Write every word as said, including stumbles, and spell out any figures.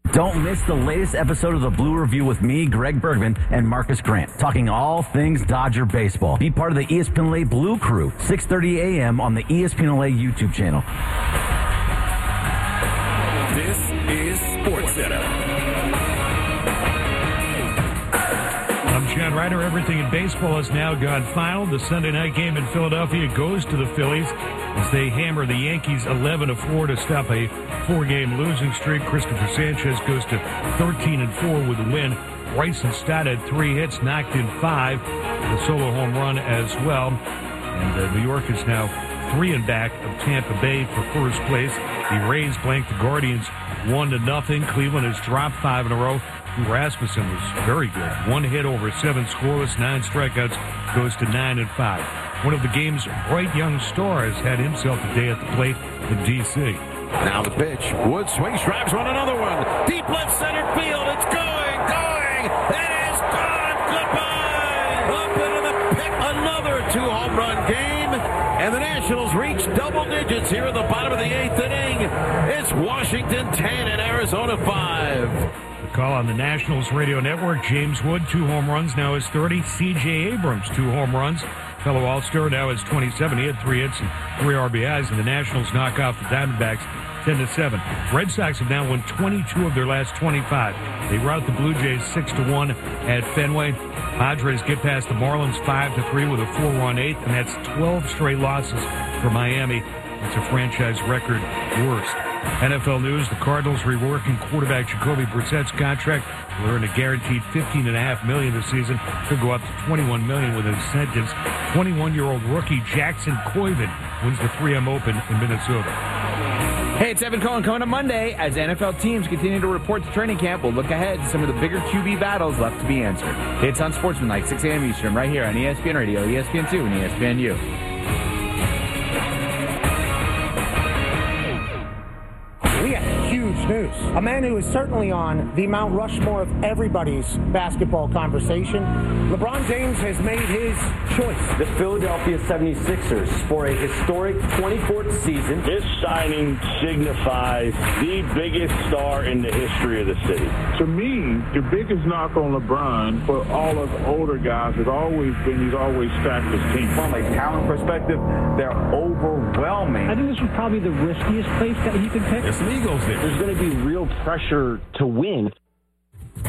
Don't miss the latest episode of the Blue Review with me, Greg Bergman, and Marcus Grant, talking all things Dodger baseball. Be part of the E S P N L A Blue Crew, six thirty a.m. on the E S P N L A YouTube channel. This is SportsCenter. I'm Chad Ryder. Everything in baseball has now gone final. The Sunday night game in Philadelphia goes to the Phillies as they hammer the Yankees eleven to four to stop a four-game losing streak. Christopher Sanchez goes to thirteen and four with a win. Bryson Stott had three hits, knocked in five, a solo home run as well. And uh, New York is now three and back of Tampa Bay for first place. The Rays blanked the Guardians one to nothing. Cleveland has dropped five in a row. Rasmussen was very good. One hit over seven scoreless, nine strikeouts, goes to nine and five. One of the game's bright young stars had himself a day at the plate in D C. Now the pitch. Wood swings, drives one, another one. Deep left center field. It's going, going. It is gone. Goodbye. Up into the pick. Another two-home run game. And the Nationals reach double digits here at the bottom of the eighth inning. It's Washington ten and Arizona five. Call on the Nationals radio network. James Wood, two home runs, now has thirty. C J Abrams, two home runs. Fellow All-Star now has twenty-seven. He had three hits and three R B Is, and the Nationals knock off the Diamondbacks ten to seven. Red Sox have now won twenty-two of their last twenty-five. They rout the Blue Jays six to one at Fenway. Padres get past the Marlins five to three with a four-run eighth, and that's twelve straight losses for Miami. It's a franchise record worst. N F L news, the Cardinals reworking quarterback Jacoby Brissett's contract. Will earn a guaranteed fifteen point five million dollars this season. Could go up to twenty-one million dollars with incentives. twenty-one-year-old rookie Jackson Coyven wins the three M Open in Minnesota. Hey, it's Evan Cohen coming up Monday. As N F L teams continue to report to training camp, we'll look ahead to some of the bigger Q B battles left to be answered. It's on Sportsmanlike, six a.m. Eastern, right here on E S P N Radio, E S P N two, and E S P N U. We have huge news. A man who is certainly on the Mount Rushmore of everybody's basketball conversation. LeBron James has made his choice. The Philadelphia seventy-sixers for a historic twenty-fourth season. This signing signifies the biggest star in the history of the city. To me, the biggest knock on LeBron for all of the older guys has always been he's always stacked his team. From a talent perspective, they're overwhelming. I think this was probably the riskiest place that he could pick. There's some egos there. There's going to be real pressure to win.